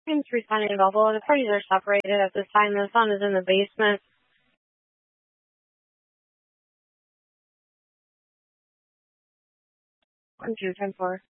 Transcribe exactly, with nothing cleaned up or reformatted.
Teams responding to Buffalo. The parties are separated at this time. The son is in the basement. one two, ten four.